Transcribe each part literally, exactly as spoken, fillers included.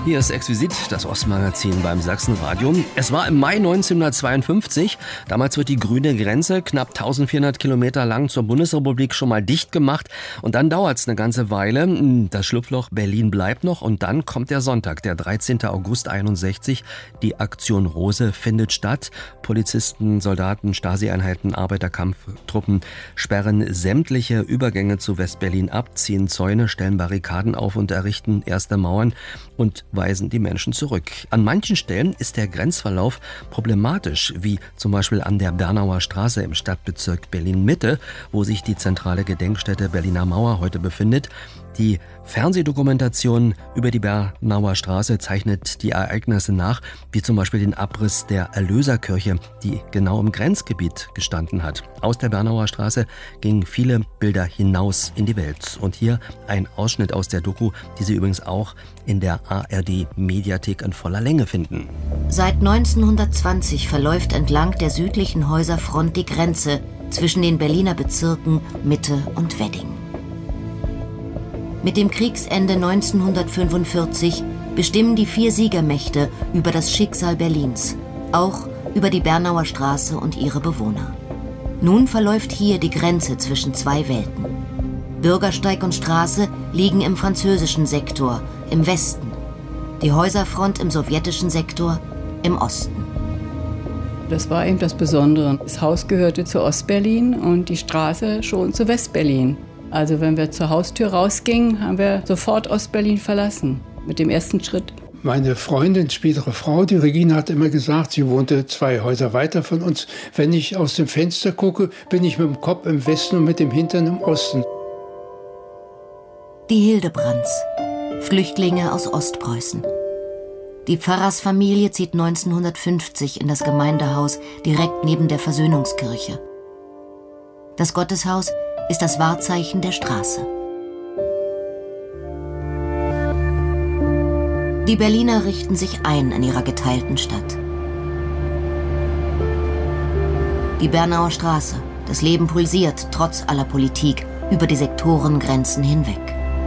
Hier ist Exquisit, das Ostmagazin beim Sachsenradio. Es war im Mai neunzehnhundertzweiundfünfzig. Damals wird die grüne Grenze, knapp eintausendvierhundert Kilometer lang, zur Bundesrepublik schon mal dicht gemacht. Und dann dauert es eine ganze Weile. Das Schlupfloch Berlin bleibt noch. Und dann kommt der Sonntag, der dreizehnten August einundsechzig. Die Aktion Rose findet statt. Polizisten, Soldaten, Stasi-Einheiten, Arbeiterkampftruppen sperren sämtliche Übergänge zu Westberlin ab, ziehen Zäune, stellen Barrikaden auf und errichten erste Mauern und weisen die Menschen zurück. An manchen Stellen ist der Grenzverlauf problematisch, wie zum Beispiel an der Bernauer Straße im Stadtbezirk Berlin-Mitte, wo sich die zentrale Gedenkstätte Berliner Mauer heute befindet. Die Fernsehdokumentation über die Bernauer Straße zeichnet die Ereignisse nach, wie zum Beispiel den Abriss der Erlöserkirche, die genau im Grenzgebiet gestanden hat. Aus der Bernauer Straße gingen viele Bilder hinaus in die Welt. Und hier ein Ausschnitt aus der Doku, die Sie übrigens auch in der A R D-Mediathek in voller Länge finden. Seit neunzehnhundertzwanzig verläuft entlang der südlichen Häuserfront die Grenze zwischen den Berliner Bezirken Mitte und Wedding. Mit dem Kriegsende neunzehnhundertfünfundvierzig bestimmen die vier Siegermächte über das Schicksal Berlins, auch über die Bernauer Straße und ihre Bewohner. Nun verläuft hier die Grenze zwischen zwei Welten. Bürgersteig und Straße liegen im französischen Sektor, im Westen. Die Häuserfront im sowjetischen Sektor, im Osten. Das war eben das Besondere. Das Haus gehörte zu Ostberlin und die Straße schon zu Westberlin. Also wenn wir zur Haustür rausgingen, haben wir sofort Ostberlin verlassen, mit dem ersten Schritt. Meine Freundin, spätere Frau, die Regine, hat immer gesagt, sie wohnte zwei Häuser weiter von uns. Wenn ich aus dem Fenster gucke, bin ich mit dem Kopf im Westen und mit dem Hintern im Osten. Die Hildebrands, Flüchtlinge aus Ostpreußen. Die Pfarrersfamilie zieht neunzehnhundertfünfzig in das Gemeindehaus direkt neben der Versöhnungskirche. Das Gotteshaus ist das Wahrzeichen der Straße. Die Berliner richten sich ein in ihrer geteilten Stadt. Die Bernauer Straße, das Leben pulsiert trotz aller Politik über die Sektorengrenzen hinweg.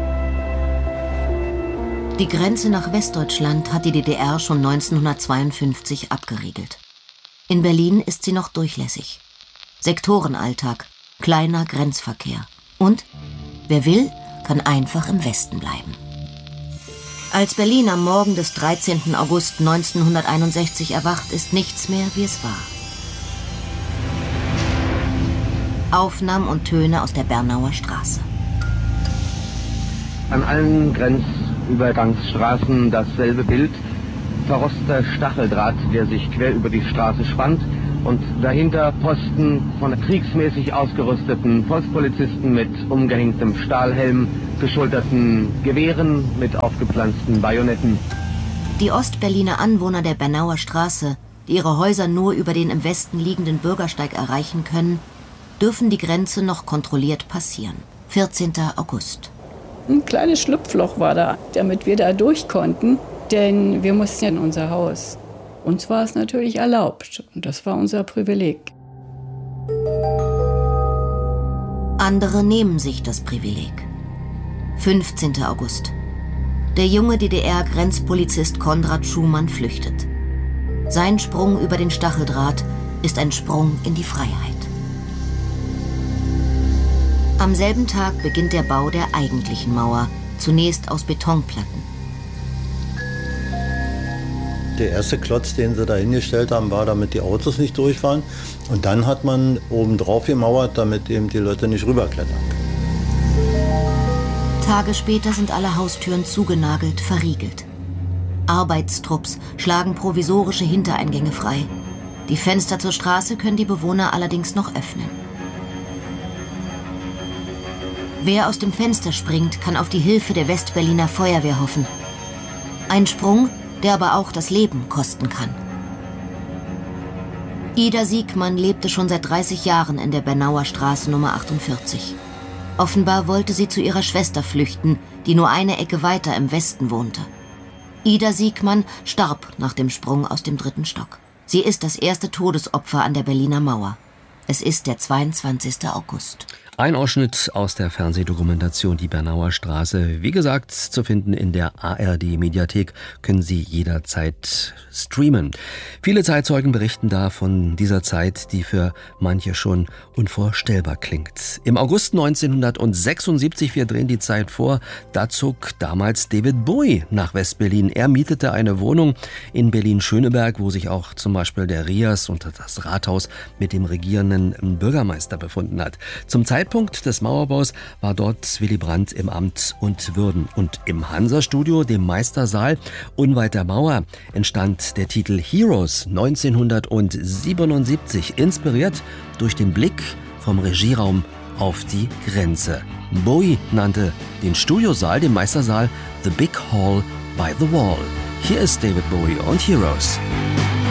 Die Grenze nach Westdeutschland hat die D D R schon neunzehnhundertzweiundfünfzig abgeriegelt. In Berlin ist sie noch durchlässig. Sektorenalltag, kleiner Grenzverkehr. Und wer will, kann einfach im Westen bleiben. Als Berlin am Morgen des dreizehnten August neunzehnhunderteinundsechzig erwacht, ist nichts mehr, wie es war. Aufnahmen und Töne aus der Bernauer Straße. An allen Grenzübergangsstraßen dasselbe Bild. Verroster Stacheldraht, der sich quer über die Straße spannt. Und dahinter Posten von kriegsmäßig ausgerüsteten Postpolizisten mit umgehängtem Stahlhelm, geschulterten Gewehren mit aufgepflanzten Bajonetten. Die Ostberliner Anwohner der Bernauer Straße, die ihre Häuser nur über den im Westen liegenden Bürgersteig erreichen können, dürfen die Grenze noch kontrolliert passieren. vierzehnten August. Ein kleines Schlupfloch war da, damit wir da durch konnten, denn wir mussten ja in unser Haus. Uns war es natürlich erlaubt und das war unser Privileg. Andere nehmen sich das Privileg. fünfzehnten August. Der junge D D R-Grenzpolizist Konrad Schumann flüchtet. Sein Sprung über den Stacheldraht ist ein Sprung in die Freiheit. Am selben Tag beginnt der Bau der eigentlichen Mauer, zunächst aus Betonplatten. Der erste Klotz, den sie da hingestellt haben, war, damit die Autos nicht durchfahren. Und dann hat man oben drauf gemauert, damit eben die Leute nicht rüberklettern. Tage später sind alle Haustüren zugenagelt, verriegelt. Arbeitstrupps schlagen provisorische Hintereingänge frei. Die Fenster zur Straße können die Bewohner allerdings noch öffnen. Wer aus dem Fenster springt, kann auf die Hilfe der Westberliner Feuerwehr hoffen. Ein Sprung, der aber auch das Leben kosten kann. Ida Siegmann lebte schon seit dreißig Jahren in der Bernauer Straße Nummer achtundvierzig. Offenbar wollte sie zu ihrer Schwester flüchten, die nur eine Ecke weiter im Westen wohnte. Ida Siegmann starb nach dem Sprung aus dem dritten Stock. Sie ist das erste Todesopfer an der Berliner Mauer. Es ist der zweiundzwanzigsten August. Ein Ausschnitt aus der Fernsehdokumentation Die Bernauer Straße. Wie gesagt, zu finden in der A R D-Mediathek, können Sie jederzeit streamen. Viele Zeitzeugen berichten da von dieser Zeit, die für manche schon unvorstellbar klingt. Im August neunzehnhundertsechsundsiebzig, wir drehen die Zeit vor, da zog damals David Bowie nach West-Berlin. Er mietete eine Wohnung in Berlin-Schöneberg, wo sich auch zum Beispiel der Rias und das Rathaus mit dem regierenden Bürgermeister befunden hat. Zum Zeitpunkt des Mauerbaus war dort Willy Brandt im Amt und Würden. Und im Hansa-Studio, dem Meistersaal, unweit der Mauer, entstand der Titel Heroes neunzehnhundertsiebenundsiebzig, inspiriert durch den Blick vom Regieraum auf die Grenze. Bowie nannte den Studiosaal, den Meistersaal, The Big Hall by the Wall. Hier ist David Bowie und Heroes.